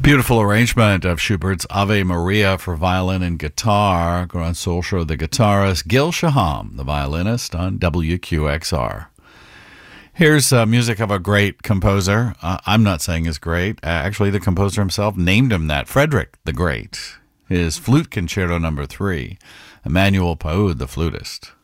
Beautiful arrangement of Schubert's Ave Maria for violin and guitar. Grand Soul Show, the guitarist, Gil Shaham, the violinist on WQXR. Here's music of a great composer. I'm not saying is great. Actually, the composer himself named him that, Frederick the Great. His Flute Concerto No. 3, Emmanuel Paoud, the flutist.